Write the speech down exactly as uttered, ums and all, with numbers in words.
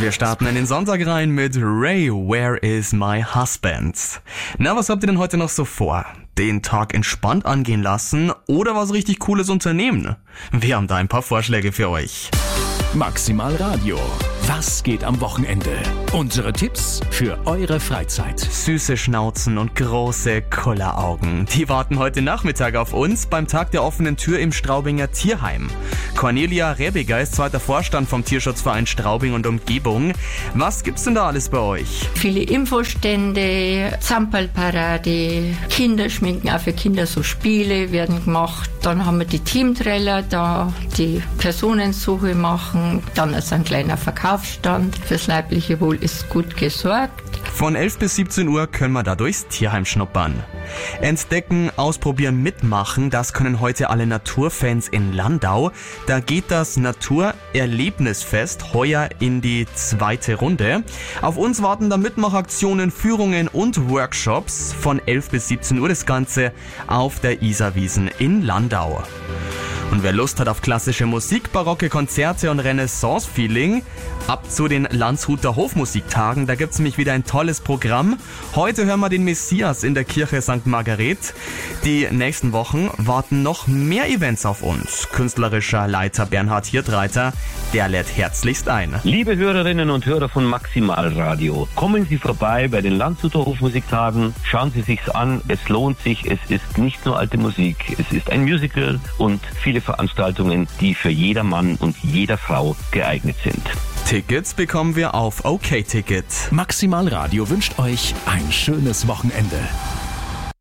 Wir starten in den Sonntag rein mit Ray, Where is my husband? Na, was habt ihr denn heute noch so vor? Den Tag entspannt angehen lassen oder was richtig Cooles unternehmen? Wir haben da ein paar Vorschläge für euch. Maximal Radio. Was geht am Wochenende? Unsere Tipps für eure Freizeit. Süße Schnauzen und große Kulleraugen. Die warten heute Nachmittag auf uns beim Tag der offenen Tür im Straubinger Tierheim. Cornelia Rebiger ist zweiter Vorstand vom Tierschutzverein Straubing und Umgebung. Was gibt's denn da alles bei euch? Viele Infostände, Zampalparade, Kinderschminken, auch für Kinder so Spiele werden gemacht. Dann haben wir die Teamtrailer, da die Personensuche machen. Dann ist ein kleiner Verkaufsstand. Fürs leibliche Wohl ist gut gesorgt. Von elf bis siebzehn Uhr können wir da durchs Tierheim schnuppern. Entdecken, ausprobieren, mitmachen, das können heute alle Naturfans in Landau. Da geht das Naturerlebnisfest heuer in die zweite Runde. Auf uns warten da Mitmachaktionen, Führungen und Workshops. Von elf bis siebzehn Uhr das Ganze auf der Isarwiesen in Landau. Und wer Lust hat auf klassische Musik, barocke Konzerte und Renaissance-Feeling, ab zu den Landshuter Hofmusiktagen, da gibt's nämlich wieder ein tolles Programm. Heute hören wir den Messias in der Kirche Sankt Margaret. Die nächsten Wochen warten noch mehr Events auf uns. Künstlerischer Leiter Bernhard Hirtreiter, der lädt herzlichst ein. Liebe Hörerinnen und Hörer von Maximal Radio, kommen Sie vorbei bei den Landshuter Hofmusiktagen, schauen Sie sich's an, es lohnt sich, es ist nicht nur alte Musik, es ist ein Musical und viele Veranstaltungen, die für jeder Mann und jeder Frau geeignet sind. Tickets bekommen wir auf OK Ticket. Maximal Radio wünscht euch ein schönes Wochenende.